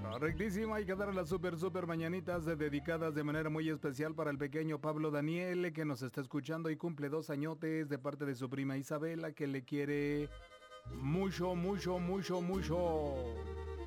Correctísimo, hay que dar las super mañanitas dedicadas de manera muy especial para el pequeño Pablo Daniel, que nos está escuchando y cumple 2 añotes de parte de su prima Isabela, que le quiere mucho, mucho, mucho, mucho.